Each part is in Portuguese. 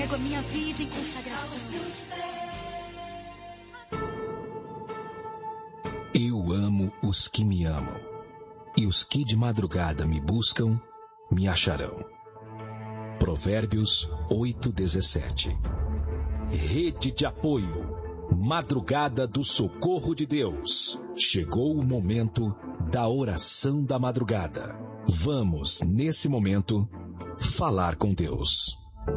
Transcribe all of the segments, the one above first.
entrego a minha vida em consagração. Eu amo os que me amam, e os que de madrugada me buscam, me acharão. Provérbios 8:17. Rede de apoio, Madrugada do Socorro de Deus. Chegou o momento da oração da madrugada. Vamos, nesse momento, falar com Deus.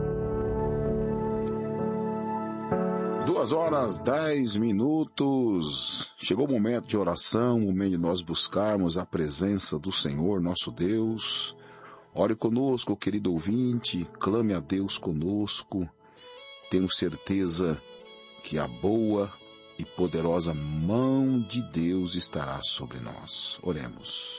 2:10. Chegou o momento de oração, o momento de nós buscarmos a presença do Senhor, nosso Deus. Ore conosco, querido ouvinte, clame a Deus conosco. Tenho certeza que a boa e poderosa mão de Deus estará sobre nós. Oremos.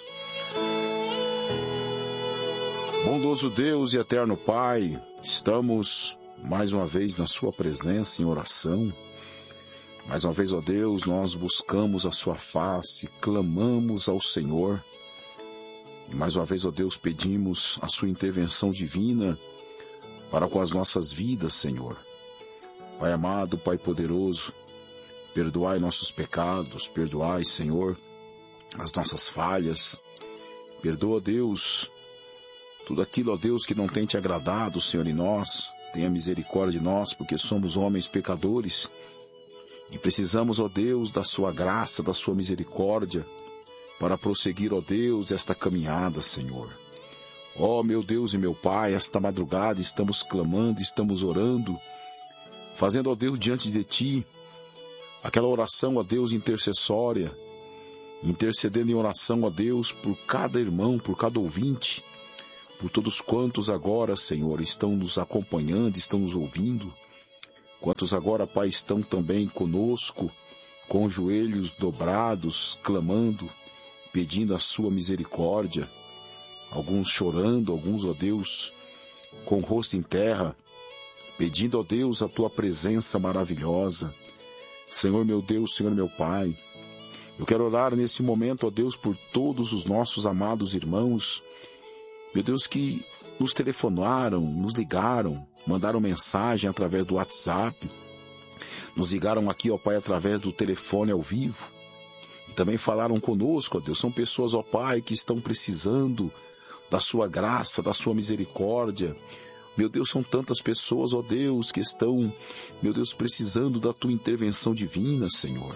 Bondoso Deus e eterno Pai, estamos mais uma vez na sua presença em oração. Mais uma vez, ó Deus, nós buscamos a sua face, clamamos ao Senhor. E mais uma vez, ó Deus, pedimos a sua intervenção divina para com as nossas vidas, Senhor. Pai amado, Pai poderoso, perdoai nossos pecados, perdoai, Senhor, as nossas falhas. Perdoa, Deus, tudo aquilo, ó Deus, que não tem te agradado, Senhor, em nós. Tenha misericórdia de nós, porque somos homens pecadores e precisamos, ó Deus, da sua graça, da sua misericórdia, para prosseguir, ó Deus, esta caminhada, Senhor. Ó meu Deus e meu Pai, esta madrugada estamos clamando, estamos orando, fazendo, ó Deus, diante de Ti, aquela oração, ó Deus, intercessória, intercedendo em oração, ó Deus, por cada irmão, por cada ouvinte, por todos quantos agora, Senhor, estão nos acompanhando, estão nos ouvindo, quantos agora, Pai, estão também conosco, com os joelhos dobrados, clamando, pedindo a sua misericórdia, alguns chorando, alguns, ó Deus, com o rosto em terra, pedindo, ó Deus, a tua presença maravilhosa. Senhor meu Deus, Senhor meu Pai, eu quero orar nesse momento, ó Deus, por todos os nossos amados irmãos, meu Deus, que nos telefonaram, nos ligaram, mandaram mensagem através do WhatsApp, nos ligaram aqui, ó Pai, através do telefone ao vivo, e também falaram conosco, ó Deus. São pessoas, ó Pai, que estão precisando da sua graça, da sua misericórdia. Meu Deus, são tantas pessoas, ó Deus, que estão, meu Deus, precisando da tua intervenção divina, Senhor.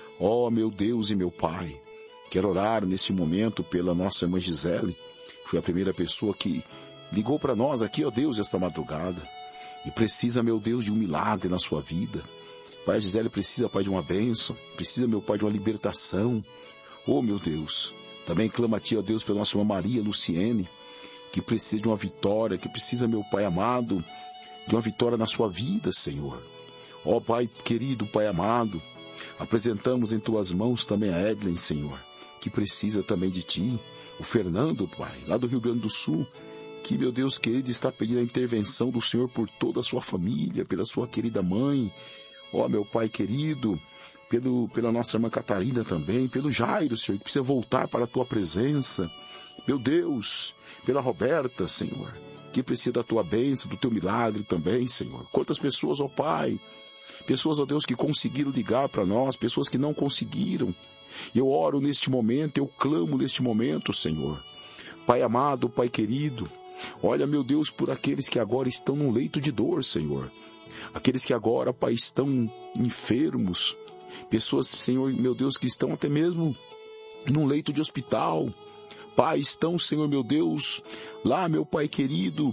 Ó meu Deus e meu Pai, quero orar nesse momento pela nossa irmã Gisele. Foi a primeira pessoa que ligou para nós aqui, ó Deus, esta madrugada. E precisa, meu Deus, de um milagre na sua vida. Pai, a Gisele precisa, Pai, de uma bênção. Precisa, meu Pai, de uma libertação. Oh, meu Deus. Também clama a Ti, ó Deus, pela nossa irmã Maria Luciene, que precisa de uma vitória, que precisa, meu Pai amado, de uma vitória na sua vida, Senhor. Ó Pai querido, Pai amado, apresentamos em Tuas mãos também a Edlen, Senhor, que precisa também de Ti. O Fernando, Pai, lá do Rio Grande do Sul, que, meu Deus querido, está pedindo a intervenção do Senhor por toda a sua família, pela sua querida mãe. Ó, meu Pai querido, pela nossa irmã Catarina também, pelo Jairo, Senhor, que precisa voltar para a Tua presença. Meu Deus, pela Roberta, Senhor, que precisa da Tua bênção, do Teu milagre também, Senhor. Quantas pessoas, ó Pai, pessoas, ó Deus, que conseguiram ligar para nós, pessoas que não conseguiram. Eu oro neste momento, eu clamo neste momento, Senhor. Pai amado, Pai querido, olha, meu Deus, por aqueles que agora estão num leito de dor, Senhor. Aqueles que agora, Pai, estão enfermos. Pessoas, Senhor, meu Deus, que estão até mesmo num leito de hospital. Pai, estão, Senhor, meu Deus, lá, meu Pai querido,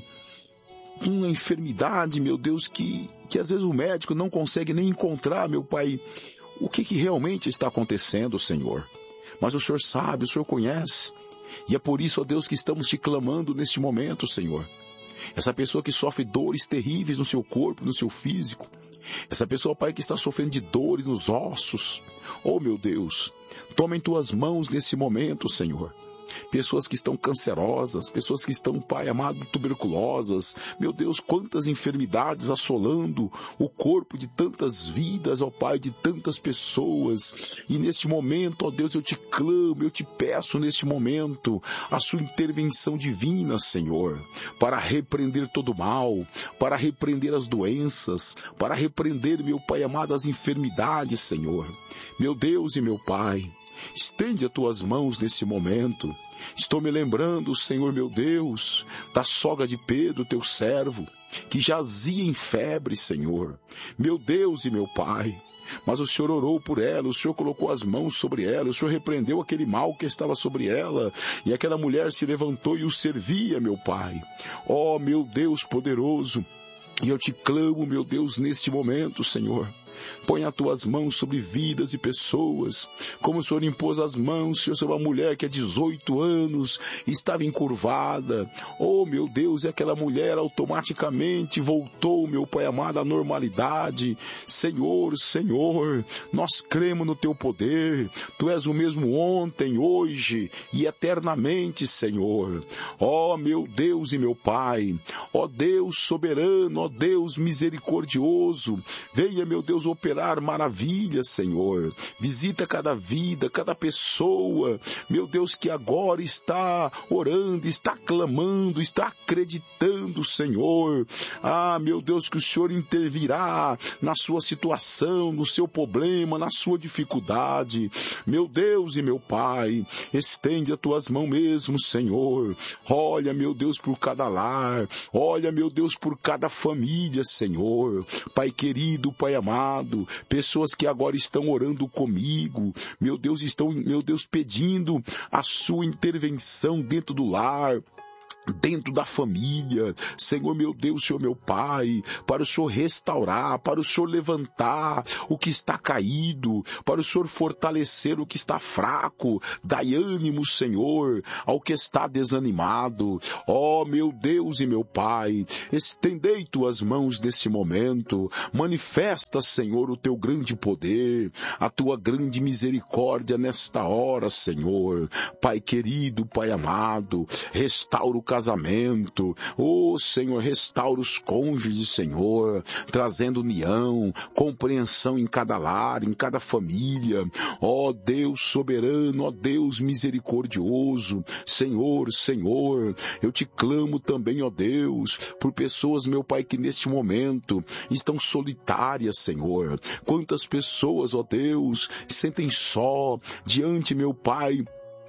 uma enfermidade, meu Deus, que às vezes o médico não consegue nem encontrar, meu Pai, o que realmente está acontecendo, Senhor. Mas o Senhor sabe, o Senhor conhece. E é por isso, ó Deus, que estamos te clamando neste momento, Senhor. Essa pessoa que sofre dores terríveis no seu corpo, no seu físico. Essa pessoa, Pai, que está sofrendo de dores nos ossos. Oh, meu Deus, toma em Tuas mãos nesse momento, Senhor. pessoas que estão cancerosas, pessoas que estão, Pai amado, tuberculosas. Meu Deus, quantas enfermidades assolando o corpo de tantas vidas, ó Pai, de tantas pessoas. E neste momento, ó Deus, eu te clamo, eu te peço neste momento a sua intervenção divina, Senhor, para repreender todo o mal, para repreender as doenças, para repreender, meu Pai amado, as enfermidades, Senhor. Meu Deus e meu Pai, estende as tuas mãos nesse momento. Estou me lembrando, Senhor meu Deus, da sogra de Pedro, teu servo, que jazia em febre, Senhor. Meu Deus e meu Pai, mas o Senhor orou por ela, o Senhor colocou as mãos sobre ela, o Senhor repreendeu aquele mal que estava sobre ela, e aquela mulher se levantou e o servia, meu Pai. Ó, meu Deus poderoso, e eu te clamo, meu Deus, neste momento, Senhor. Põe as tuas mãos sobre vidas e pessoas, como o Senhor impôs as mãos, Senhor, sobre uma mulher que há 18 anos estava encurvada. Oh, meu Deus, e aquela mulher automaticamente voltou, meu Pai amado, à normalidade. Senhor, Senhor, nós cremos no teu poder. Tu és o mesmo ontem, hoje e eternamente, Senhor. Oh, meu Deus e meu Pai, ó Deus soberano, ó Deus misericordioso, venha, meu Deus, operar maravilhas, Senhor. Visita cada vida, cada pessoa, meu Deus, que agora está orando, está clamando, está acreditando, Senhor. Ah, meu Deus, que o Senhor intervirá na sua situação, no seu problema, na sua dificuldade. Meu Deus e meu Pai, estende as tuas mãos mesmo, Senhor. Olha, meu Deus, por cada lar. Olha, meu Deus, por cada família, Senhor. Pai querido, Pai amado, pessoas que agora estão orando comigo, meu Deus, estão, meu Deus, pedindo a sua intervenção dentro do lar, dentro da família, Senhor meu Deus, Senhor meu Pai, para o Senhor restaurar, para o Senhor levantar o que está caído, para o Senhor fortalecer o que está fraco, dai ânimo, Senhor, ao que está desanimado. Ó meu Deus e meu Pai, estendei tuas mãos nesse momento, manifesta, Senhor, o teu grande poder, a tua grande misericórdia nesta hora, Senhor. Pai querido, Pai amado, restaura o casamento, Senhor, restaura os cônjuges, Senhor, trazendo união, compreensão em cada lar, em cada família. Ó Deus soberano, ó Deus misericordioso, Senhor, Senhor, eu te clamo também, ó Deus, por pessoas, meu Pai, que neste momento estão solitárias, Senhor. Quantas pessoas, ó Deus, se sentem só diante, meu Pai,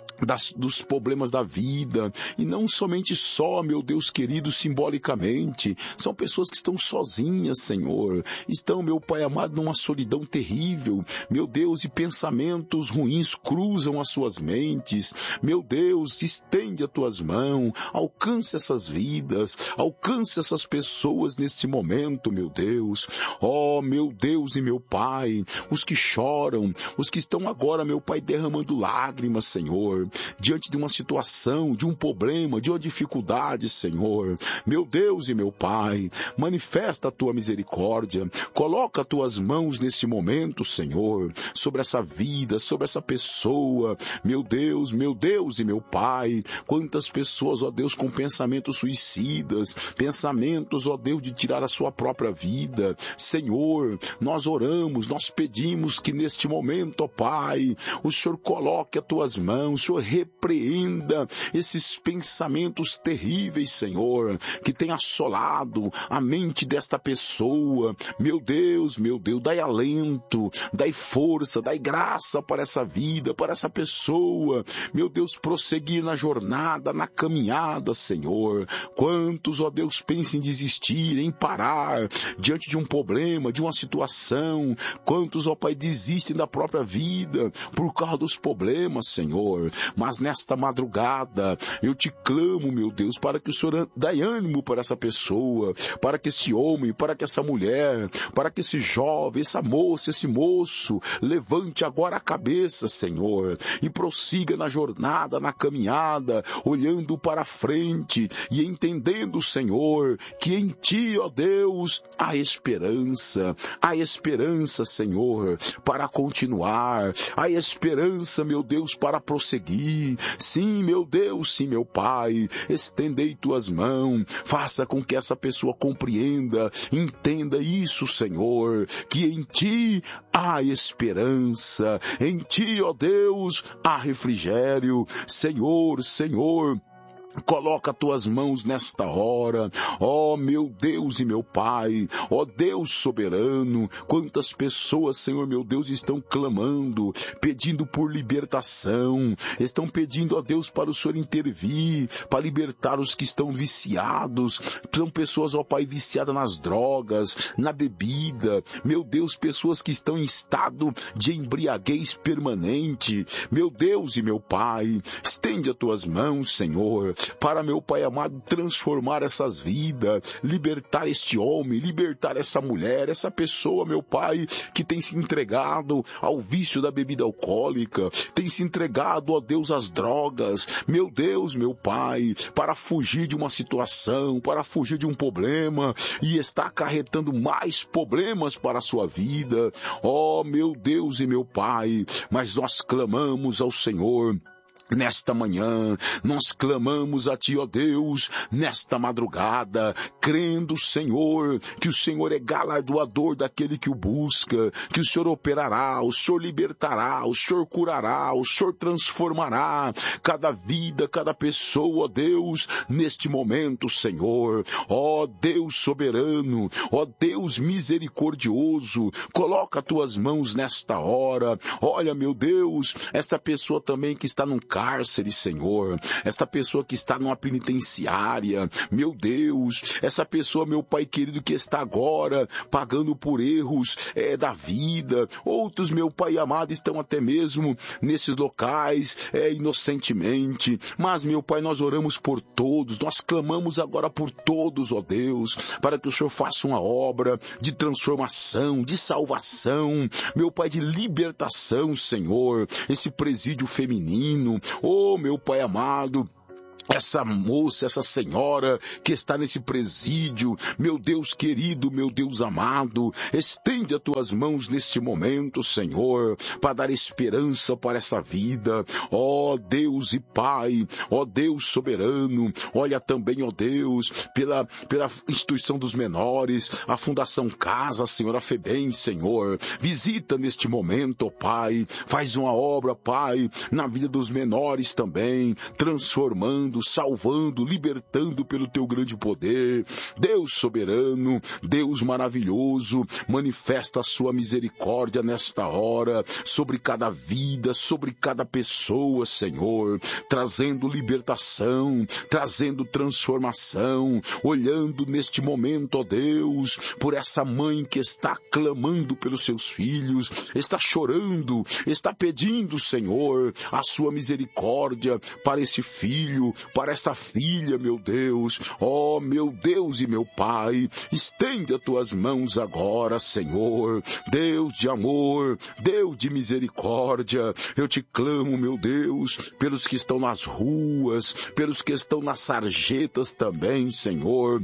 dos problemas da vida, e não somente só, meu Deus querido, simbolicamente, são pessoas que estão sozinhas, Senhor, estão, meu Pai amado, numa solidão terrível, meu Deus, e pensamentos ruins cruzam as suas mentes. Meu Deus, estende as tuas mãos, alcance essas vidas, alcance essas pessoas neste momento, meu Deus. Ó, meu Deus e meu Pai, os que choram, os que estão agora, meu Pai, derramando lágrimas, Senhor, diante de uma situação, de um problema, de uma dificuldade, Senhor. Meu Deus e meu Pai, manifesta a tua misericórdia, coloca as tuas mãos nesse momento, Senhor, sobre essa vida, sobre essa pessoa. Meu Deus e meu Pai, quantas pessoas, ó Deus, com pensamentos suicidas, pensamentos, ó Deus, de tirar a sua própria vida. Senhor, nós oramos, nós pedimos que neste momento, ó Pai, o Senhor coloque as tuas mãos, o Senhor repreenda esses pensamentos terríveis, Senhor, que tem assolado a mente desta pessoa. Meu Deus, dai alento, dai força, dai graça para essa vida, para essa pessoa. Meu Deus, prosseguir na jornada, na caminhada, Senhor. Quantos, ó Deus, pensam em desistir, em parar diante de um problema, de uma situação. Quantos, ó Pai, desistem da própria vida por causa dos problemas, Senhor. Mas nesta madrugada, eu te clamo, meu Deus, para que o Senhor dê ânimo para essa pessoa, para que esse homem, para que essa mulher, para que esse jovem, essa moça, esse moço, levante agora a cabeça, Senhor, e prossiga na jornada, na caminhada, olhando para frente e entendendo, Senhor, que em Ti, ó Deus, há esperança, Senhor, para continuar, há esperança, meu Deus, para prosseguir. aqui. Sim, meu Deus, sim, meu Pai, estendei tuas mãos, faça com que essa pessoa compreenda, entenda isso, Senhor, que em ti há esperança, em ti, ó Deus, há refrigério. Senhor, coloca tuas mãos nesta hora, ó meu Deus e meu Pai, ó Deus soberano. Quantas pessoas, Senhor meu Deus, estão clamando, pedindo por libertação, estão pedindo a Deus para o Senhor intervir, para libertar os que estão viciados. São pessoas, ó Pai, viciadas nas drogas, na bebida, meu Deus, pessoas que estão em estado de embriaguez permanente. Meu Deus e meu Pai, estende as tuas mãos, Senhor, para, meu Pai amado, transformar essas vidas, libertar este homem, libertar essa mulher, essa pessoa, meu Pai, que tem se entregado ao vício da bebida alcoólica, tem se entregado, ó Deus, às drogas. Meu Deus, meu Pai, para fugir de uma situação, para fugir de um problema, e está acarretando mais problemas para a sua vida. Ó meu Deus e meu Pai, mas nós clamamos ao Senhor. Nesta manhã, nós clamamos a Ti, ó Deus, nesta madrugada, crendo, Senhor, que o Senhor é galardoador daquele que o busca, que o Senhor operará, o Senhor libertará, o Senhor curará, o Senhor transformará cada vida, cada pessoa, ó Deus, neste momento, Senhor. Ó Deus soberano, ó Deus misericordioso, coloca Tuas mãos nesta hora. Olha, meu Deus, esta pessoa também que está num cárcere, Senhor, esta pessoa que está numa penitenciária, meu Deus, essa pessoa, meu Pai querido, que está agora pagando por erros da vida, outros, meu Pai amado, estão até mesmo nesses locais inocentemente, mas, meu Pai, nós oramos por todos, nós clamamos agora por todos, ó Deus, para que o Senhor faça uma obra de transformação, de salvação, meu Pai, de libertação, Senhor, esse presídio feminino. Oh, meu Pai amado, essa moça, essa senhora que está nesse presídio, meu Deus querido, meu Deus amado, estende as tuas mãos neste momento, Senhor, para dar esperança para essa vida. Ó Deus e Pai, ó Deus soberano, olha também, ó Deus, pela instituição dos menores, a Fundação Casa, Senhor, a FEBEM, Senhor, visita neste momento, ó Pai, faz uma obra, Pai, na vida dos menores também, transformando, salvando, libertando pelo teu grande poder. Deus soberano, Deus maravilhoso, manifesta a sua misericórdia nesta hora sobre cada vida, sobre cada pessoa, Senhor, trazendo libertação, trazendo transformação, olhando neste momento, ó Deus, por essa mãe que está clamando pelos seus filhos, está chorando, está pedindo, Senhor, a sua misericórdia para esse filho, para esta filha, meu Deus. Ó, meu Deus e meu Pai, estende as tuas mãos agora, Senhor, Deus de amor, Deus de misericórdia. Eu te clamo, meu Deus, pelos que estão nas ruas, pelos que estão nas sarjetas também, Senhor.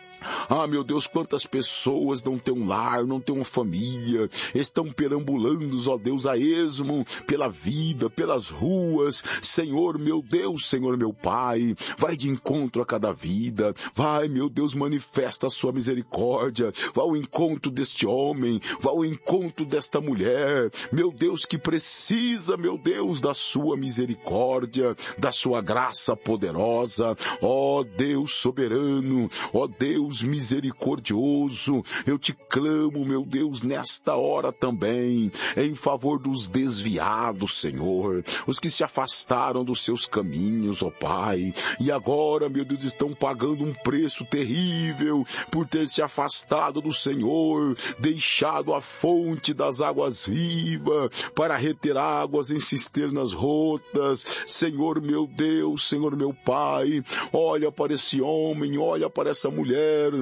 Ah, meu Deus, quantas pessoas não têm um lar, não têm uma família, estão perambulando, ó Deus, a esmo pela vida, pelas ruas. Senhor, meu Deus, Senhor, meu Pai, vai de encontro a cada vida, vai, meu Deus, manifesta a sua misericórdia, vai ao encontro deste homem, vai ao encontro desta mulher, meu Deus, que precisa, meu Deus, da sua misericórdia, da sua graça poderosa. Ó Deus soberano, ó Deus misericordioso, eu te clamo, meu Deus, nesta hora também, em favor dos desviados, Senhor, os que se afastaram dos seus caminhos, ó Pai, e agora, meu Deus, estão pagando um preço terrível por ter se afastado do Senhor, deixado a fonte das águas vivas para reter águas em cisternas rotas. Senhor, meu Deus, Senhor, meu Pai, olha para esse homem, olha para essa mulher,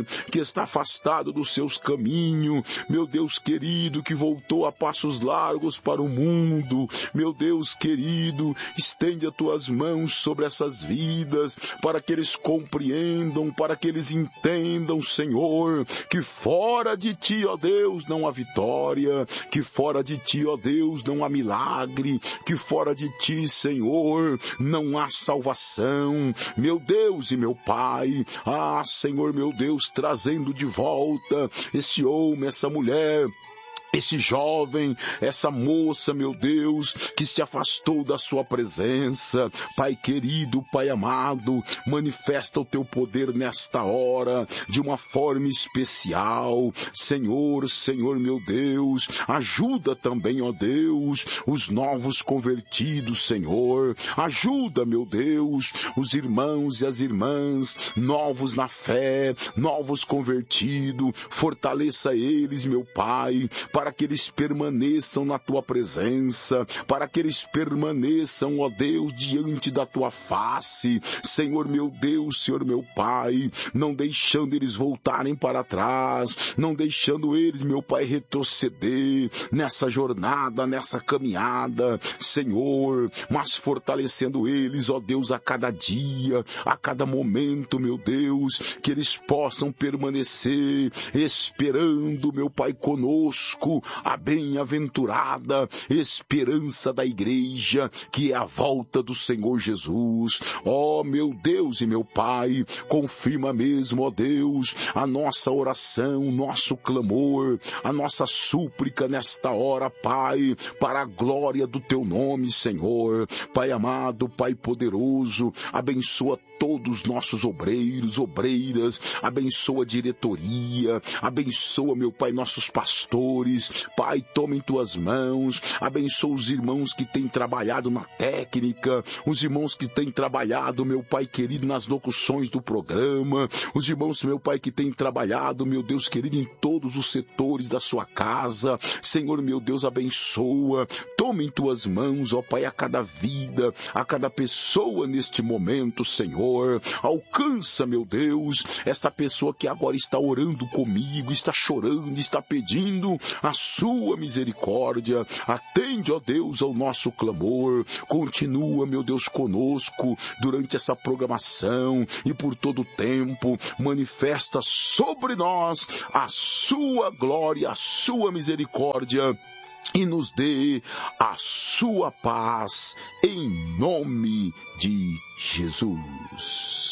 Senhor, que está afastado dos seus caminhos, meu Deus querido, que voltou a passos largos para o mundo, meu Deus querido, estende as tuas mãos sobre essas vidas, para que eles compreendam, para que eles entendam, Senhor, que fora de ti, ó Deus, não há vitória, que fora de ti, ó Deus, não há milagre, que fora de ti, Senhor, não há salvação, meu Deus e meu Pai. Senhor, meu Deus, trazendo de volta esse homem, essa mulher, esse jovem, essa moça, meu Deus, que se afastou da sua presença. Pai querido, Pai amado, manifesta o teu poder nesta hora, de uma forma especial. Senhor, meu Deus, ajuda também, ó Deus, os novos convertidos, Senhor. Ajuda, meu Deus, os irmãos e as irmãs, novos na fé, novos convertidos. Fortaleça eles, meu Pai, para que eles permaneçam na tua presença, para que eles permaneçam, ó Deus, diante da tua face, Senhor meu Deus, Senhor meu Pai, não deixando eles voltarem para trás, não deixando eles, meu Pai, retroceder nessa jornada, nessa caminhada, Senhor, mas fortalecendo eles, ó Deus, a cada dia, a cada momento, meu Deus, que eles possam permanecer esperando, meu Pai, conosco, a bem-aventurada esperança da igreja, que é a volta do Senhor Jesus. Ó meu Deus e meu Pai, confirma mesmo, ó Deus, a nossa oração, nosso clamor, a nossa súplica nesta hora, Pai, para a glória do teu nome, Senhor. Pai amado, Pai poderoso, abençoa todos os nossos obreiros, obreiras, abençoa a diretoria, abençoa, meu Pai, nossos pastores. Pai, toma em tuas mãos, abençoa os irmãos que têm trabalhado na técnica, os irmãos que têm trabalhado, meu Pai querido, nas locuções do programa, os irmãos, meu Pai, que têm trabalhado, meu Deus querido, em todos os setores da sua casa. Senhor, meu Deus, abençoa, toma em tuas mãos, ó Pai, a cada vida, a cada pessoa neste momento, Senhor. Alcança, meu Deus, esta pessoa que agora está orando comigo, está chorando, está pedindo a sua misericórdia. Atende, ó Deus, ao nosso clamor. Continua, meu Deus, conosco durante essa programação e por todo o tempo. Manifesta sobre nós a sua glória, a sua misericórdia e nos dê a sua paz em nome de Jesus.